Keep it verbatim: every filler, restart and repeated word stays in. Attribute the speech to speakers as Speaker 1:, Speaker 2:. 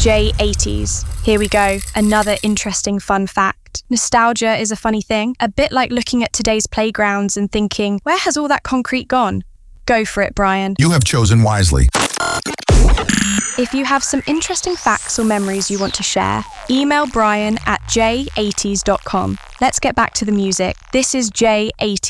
Speaker 1: J eighties. Here we go, another interesting fun fact. Nostalgia is a funny thing, a bit like looking at today's playgrounds and thinking, where has all that concrete gone? Go for it, Brian.
Speaker 2: You have chosen wisely.
Speaker 1: If you have some interesting facts or memories you want to share, email Brian at j eighties dot com. Let's get back to the music. This is J eighties.